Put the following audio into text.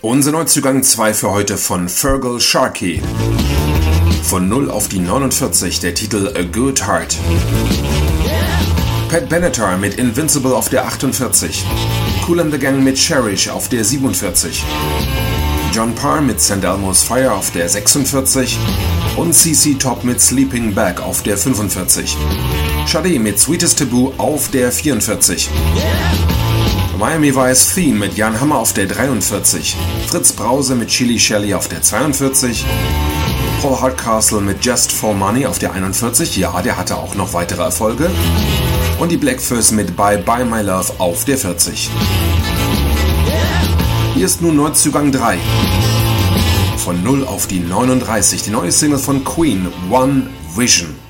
Unser Neuzugang 2 für heute von Feargal Sharkey. Von 0 auf die 49 der Titel A Good Heart. Pat Benatar mit Invincible auf der 48. Kool and the Gang mit Cherish auf der 47. John Parr mit St. Elmo's Fire auf der 46 und CC Top mit Sleeping Bag auf der 45. Sade mit Sweetest Taboo auf der 44. Miami Vice Theme mit Jan Hammer auf der 43. Fritz Brause mit Chili Shelly auf der 42. Paul Hardcastle mit Just for Money auf der 41. Ja, der hatte auch noch weitere Erfolge. Und die Blackfurs mit Bye Bye My Love auf der 40. Hier ist nun Neuzugang 3. Von 0 auf die 39, die neue Single von Queen, One Vision.